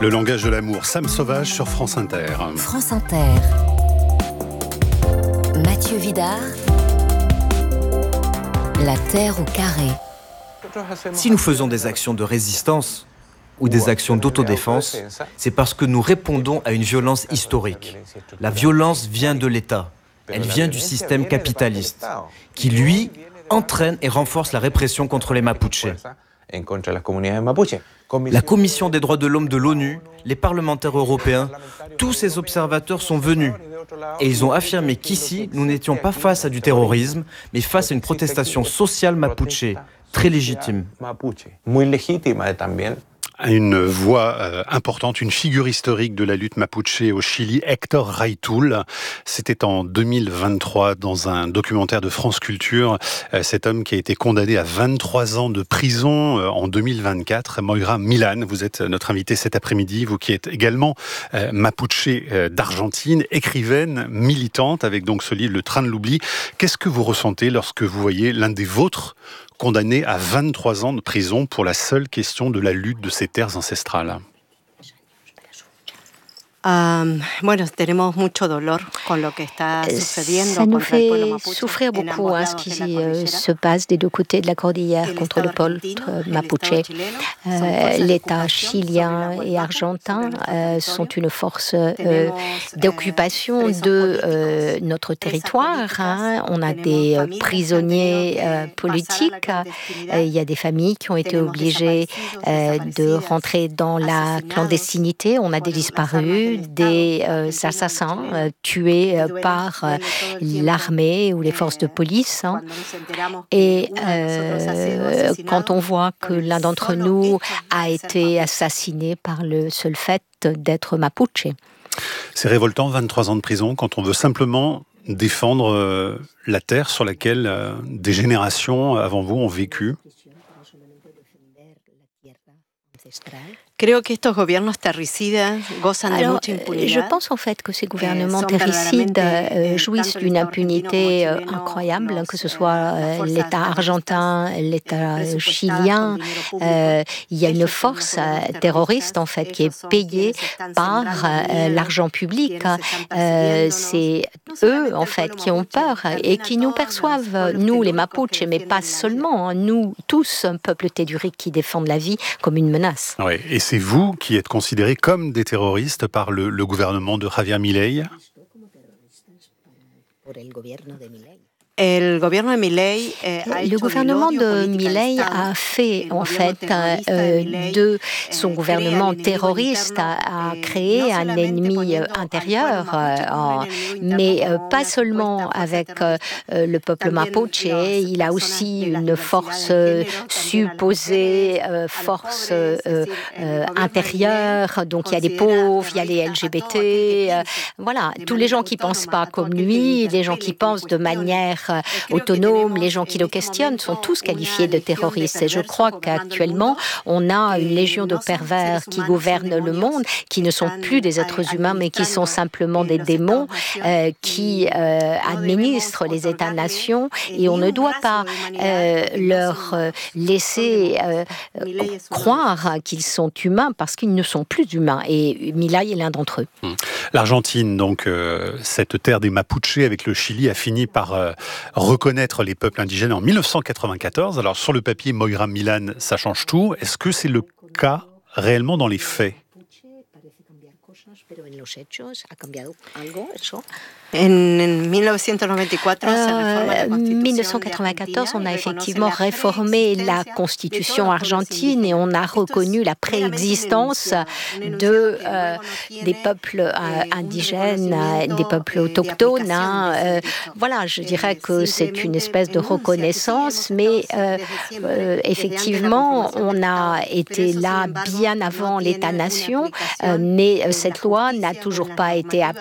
Le langage de l'amour, Sam Sauvage sur France Inter. France Inter. Mathieu Vidard. La terre au carré. Si nous faisons des actions de résistance ou des actions d'autodéfense, c'est parce que nous répondons à une violence historique. La violence vient de l'État. Elle vient du système capitaliste, qui, lui, entraîne et renforce la répression contre les Mapuches. La Commission des droits de l'homme de l'ONU, les parlementaires européens, tous ces observateurs sont venus. Et ils ont affirmé qu'ici, nous n'étions pas face à du terrorisme, mais face à une protestation sociale mapuche, très légitime. Une voix importante, une figure historique de la lutte mapuche au Chili, Héctor Raitul. C'était en 2023 dans un documentaire de France Culture. Cet homme qui a été condamné à 23 ans de prison en 2024. Moira Milan, vous êtes notre invitée cet après-midi, vous qui êtes également mapuche d'Argentine, écrivaine, militante, avec donc ce livre Le Train de l'oubli. Qu'est-ce que vous ressentez lorsque vous voyez l'un des vôtres condamné à 23 ans de prison pour la seule question de la lutte de ces terres ancestrales? Ça nous fait souffrir beaucoup ce qui se passe des deux côtés de la cordillère contre le peuple mapuche. L'État chilien et argentin sont une force d'occupation de notre territoire. On a des prisonniers politiques. Il y a des familles qui ont été obligées de rentrer dans la clandestinité. On a des disparus, des assassins tués par l'armée ou les forces de police. Et quand on voit que l'un d'entre nous a été assassiné par le seul fait d'être mapuche. C'est révoltant, 23 ans de prison, quand on veut simplement défendre la terre sur laquelle des générations avant vous ont vécu. Je pense en fait que ces gouvernements terricides jouissent d'une impunité incroyable, que ce soit l'État argentin, l'État chilien. Il y a une force terroriste en fait qui est payée par l'argent public. C'est eux en fait qui ont peur et qui nous perçoivent, nous les Mapuches, mais pas seulement, nous tous, un peuple tédurique qui défendent la vie comme une menace. Oui, et c'est vous qui êtes considérés comme des terroristes par le gouvernement de Javier Milei. Le gouvernement de Milei a fait, en fait, de son gouvernement terroriste, a créé un ennemi intérieur, mais pas seulement avec le peuple mapuche. Il a aussi une force supposée, force intérieure. Donc il y a des pauvres, il y a les LGBT, voilà, tous les gens qui pensent pas comme lui, les gens qui pensent de manière autonomes, les gens qui le questionnent sont tous qualifiés de terroristes. Et je crois qu'actuellement, on a une légion de pervers qui gouvernent le monde, qui ne sont plus des êtres humains, mais qui sont simplement des démons qui administrent les États-nations. Et on ne doit pas leur laisser croire qu'ils sont humains parce qu'ils ne sont plus humains. Et Milei est l'un d'entre eux. L'Argentine, donc, cette terre des Mapuches avec le Chili, a fini par reconnaître les peuples indigènes en 1994. Alors sur le papier, Moira Milan, ça change tout. Est-ce que c'est le cas réellement dans les faits ? En 1994, on a effectivement réformé la constitution argentine et on a reconnu la préexistence des peuples indigènes, des peuples autochtones. Voilà, je dirais que c'est une espèce de reconnaissance, mais effectivement, on a été là bien avant l'État-nation, mais cette loi n'a toujours pas été appliquée.